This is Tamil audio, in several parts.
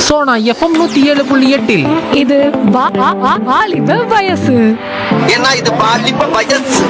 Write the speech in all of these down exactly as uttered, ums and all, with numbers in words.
சோனா எஃப்எம் நூத்தி ஏழு புள்ளி எட்டில் இது வா- வா- வா- வாலிப வயசு. ஏன்னா இது பாலிப்ப வயசு.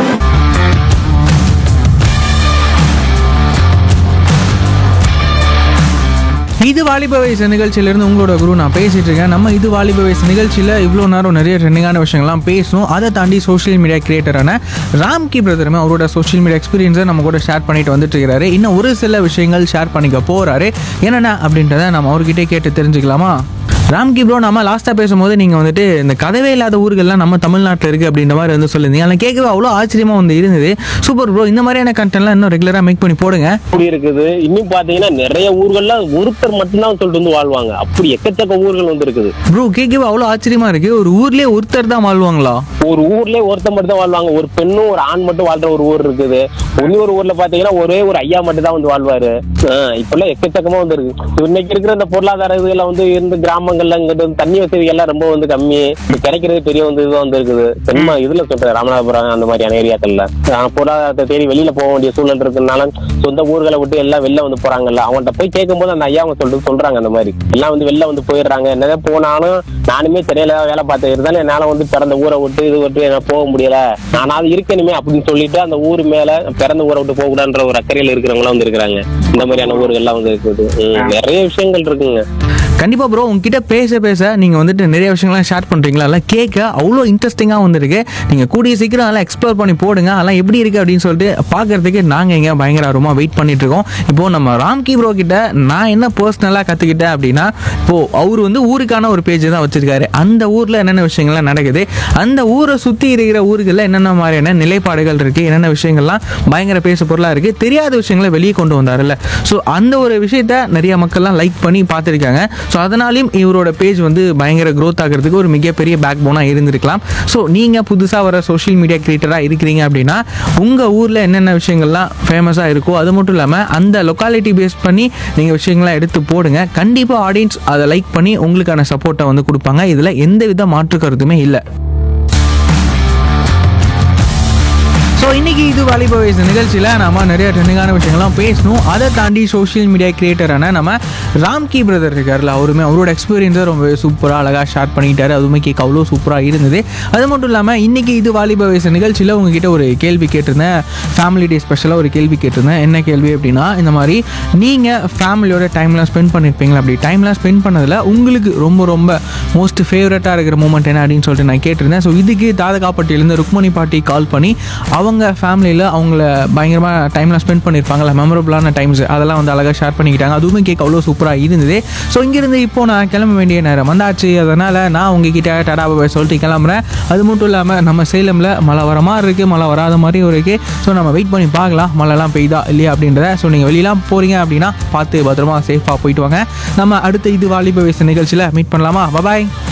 இது வாலிப வயசு நிகழ்ச்சியிலேருந்து உங்களோட குரு நான் பேசிட்டு இருக்கேன். நம்ம இது வாலிப வயசு நிகழ்ச்சியில் இவ்வளோ நேரம் நிறைய ட்ரெண்டிங்கான விஷயங்கள்லாம் பேசணும். அதை தாண்டி சோஷியல் மீடியா கிரியேட்டரான ராம்கி பிரதருமே அவரோட சோஷியல் மீடியா எக்ஸ்பீரியன்ஸை நம்ம கூட ஷேர் பண்ணிட்டு வந்துட்டு இருக்கிறாரு. இன்னும் ஒரு சில விஷயங்கள் ஷேர் பண்ணிக்க போறாரு. என்னென்ன அப்படின்றத நம்ம அவர்கிட்டே கேட்டு தெரிஞ்சுக்கலாமா? ராம்கி ப்ரோ, நம்ம லாஸ்ட்டாக பேசும்போது நீங்கள் வந்துட்டு இந்த கதவே இல்லாத ஊர்கள்லாம் நம்ம தமிழ்நாட்டில் இருக்குது அப்படின்ற மாதிரி வந்து சொல்லியிருந்தீங்க. அதில் கேட்கவே அவ்வளோ ஆச்சரியமாக வந்து இருந்தது. சூப்பர் ப்ரோ, இந்த மாதிரியான கண்டென்ட்லாம் இன்னும் ரெகுலராக மேக் பண்ணி போடுங்க. அப்படி இருக்குது. இன்னும் பாத்தீங்கன்னா நிறைய ஊர்கள்ல ஒருத்தர் மட்டும்தான் சொல்லிட்டு வந்து வாழ்வாங்க. அப்படி எக்கச்சக்க ஊர்கள் வந்து இருக்குது ப்ரோ, கேட்கவே அவ்வளோ ஆச்சரியமாக இருக்குது. ஒரு ஊர்லேயே ஒருத்தர் தான் வாழ்வாங்களா? ஒரு ஊர்லயே ஒருத்தர் மட்டும் தான் வாழ்வாங்க. ஒரு பெண்ணும் ஒரு ஆண் மட்டும் வாழ்ற ஒரு ஊர் இருக்குது. இன்னொரு ஊர்ல பாத்தீங்கன்னா ஒரே ஒரு ஐயா மட்டும் தான் வந்து வாழ்வாரு. இப்பெல்லாம் எக்கச்சக்கமா வந்து இருக்கு. இன்னைக்கு இருக்கிற இந்த பொருளாதார இதுல வந்து இருந்து கிராமங்கள்ல இங்கிட்ட வந்து தண்ணி வசதி எல்லாம் ரொம்ப வந்து கம்மி. கிடைக்கிறது பெரிய வந்து இதுதான் வந்து இருக்குது. பெருமா இதுல சொல்றேன், ராமநாதபுரம் அந்த மாதிரியான ஏரியாக்கள்ல பொருளாதாரத்தை தேடி வெளியில போக வேண்டிய சூழல் இருக்குனால சொந்த ஊர்களை விட்டு எல்லாம் வெளில வந்து போறாங்கல்ல. அவங்கள்ட்ட போய் கேட்கும் போது அந்த ஐயா அவங்க சொல்லிட்டு சொல்றாங்க, அந்த மாதிரி எல்லாம் வந்து வெளில வந்து போயிடுறாங்க. என்னதான் போனாலும் நானுமே தெரியல வேலை பார்த்து இருந்தாலும் என்னால வந்து பிறந்த ஊரை விட்டு இது விட்டு என்ன போக முடியல, நானாவது இருக்கணுமே அப்படின்னு சொல்லிட்டு அந்த ஊர் மேல பிறந்த ஊரை விட்டு போக கூடாதுன்ற ஒரு அக்கறையில இருக்கிறவங்களாம் வந்து இருக்கிறாங்க. இந்த மாதிரியான ஊர்கள்லாம் வந்து இருக்குது. நிறைய விஷயங்கள் இருக்குங்க. கண்டிப்பாக ப்ரோ, உங்ககிட்ட பேச பேச நீங்கள் வந்துட்டு நிறைய விஷயங்கள்லாம் ஷேர் பண்ணுறீங்களா? அதெல்லாம் கேட்க அவ்வளோ இன்ட்ரெஸ்டிங்காக வந்துருக்கு. நீங்கள் கூடிய சீக்கிரம் அதெல்லாம் எக்ஸ்ப்ளோர் பண்ணி போடுங்க. அதெல்லாம் எப்படி இருக்குது அப்படின்னு சொல்லிட்டு பார்க்கறதுக்கு நாங்கள் எங்கே பயங்கர ஆர்வமாக வெயிட் பண்ணிட்டு இருக்கோம். இப்போது நம்ம ராம்கி ப்ரோ கிட்ட நான் என்ன பர்சனலாக கற்றுக்கிட்டேன் அப்படின்னா, இப்போது அவர் வந்து ஊருக்கான ஒரு பேஜ் தான் வச்சுருக்காரு. அந்த ஊரில் என்னென்ன விஷயங்கள்லாம் நடக்குது, அந்த ஊரை சுற்றி இருக்கிற ஊர்களில் என்னென்ன மாதிரியான நிலைப்பாடுகள் இருக்குது, என்னென்ன விஷயங்கள்லாம் பயங்கர பேச பொருளாக இருக்குது, தெரியாத விஷயங்களை வெளியே கொண்டு வந்தார்ல. ஸோ அந்த ஒரு விஷயத்த நிறைய மக்கள்லாம் லைக் பண்ணி பார்த்துருக்காங்க. ஸோ அதனாலையும் இவரோட பேஜ் வந்து பயங்கர க்ரோத் ஆகிறதுக்கு ஒரு மிகப்பெரிய பேக் போனாக இருந்திருக்கலாம். ஸோ நீங்கள் புதுசாக வர சோஷியல் மீடியா கிரியேட்டராக இருக்கிறீங்க அப்படின்னா உங்கள் ஊரில் என்னென்ன விஷயங்கள்லாம் ஃபேமஸாக இருக்கோ அது மட்டும் இல்லாமல் அந்த லொக்காலிட்டி பேஸ் பண்ணி நீங்கள் விஷயங்கள்லாம் எடுத்து போடுங்க. கண்டிப்பாக ஆடியன்ஸ் அதை லைக் பண்ணி உங்களுக்கான சப்போர்ட்டை வந்து கொடுப்பாங்க. இதில் எந்த வித மாற்று கருத்துமே இல்லை. ஸோ இன்றைக்கி இது வாலிப வயசு நிகழ்ச்சியில் நம்ம நிறைய ட்ரெண்டிங்கான விஷயங்கள்லாம் பேசணும். அதை தாண்டி சோஷியல் மீடியா கிரியேட்டரான நம்ம ராம்கி பிரதர் இருக்கார்ல, அவருமே அவரோட எக்ஸ்பீரியன்ஸை ரொம்ப சூப்பராக அழகாக ஷேர் பண்ணிக்கிட்டாரு. அதுவுமே கேட்க அவ்வளோ சூப்பராக இருந்தது. அது மட்டும் இல்லாமல் இன்றைக்கி இது வாலிப வயசு நிகழ்ச்சியில் உங்ககிட்ட ஒரு கேள்வி கேட்டிருந்தேன். ஃபேமிலி டே ஸ்பெஷலாக ஒரு கேள்வி கேட்டிருந்தேன். என்ன கேள்வி அப்படின்னா, இந்த மாதிரி நீங்கள் ஃபேமிலியோட டைம்லாம் ஸ்பெண்ட் பண்ணியிருப்பீங்களா? அப்படி டைம்லாம் ஸ்பெண்ட் பண்ணதில் உங்களுக்கு ரொம்ப ரொம்ப மோஸ்ட் ஃபேவரட்டாக இருக்கிற மூமெண்ட் என்ன அப்படின்னு சொல்லிட்டு நான் கேட்டிருந்தேன். ஸோ இதுக்கு தாதகாப்பட்டியிலேருந்து ருக்மணி பாட்டி கால் பண்ணி அவங்க ஃபேமிலியில் அவங்கள பயங்கரமாக டைம்லாம் ஸ்பெண்ட் பண்ணியிருப்பாங்களா, மெமரபுளான டைம்ஸ் அதெல்லாம் வந்து அழகாக ஷேர் பண்ணிக்கிட்டாங்க. அதுவுமே கேட்க அவ்வளோ சூப்பராக இருந்தது. ஸோ இங்கேருந்து இப்போ நான் கிளம்ப வேண்டிய நேரம் வந்தாச்சு. அதனால் நான் உங்ககிட்ட டடா பாய் சொல்லிட்டு கிளம்புறேன். அது மட்டும் இல்லாமல் நம்ம சேலமில் மழை வர மாதிரி இருக்குது, மழை வராத மாதிரியும் இருக்குது. ஸோ நம்ம வெயிட் பண்ணி பார்க்கலாம் மழைலாம் பெய்தா இல்லையா அப்படின்றத. ஸோ நீங்கள் வெளியெல்லாம் போகிறீங்க அப்படின்னா பார்த்து பத்திரமா சேஃபாக போயிட்டு வாங்க. நம்ம அடுத்த இது வாலிப வயசு நிகழ்ச்சியில் மீட் பண்ணலாமா? பாய்.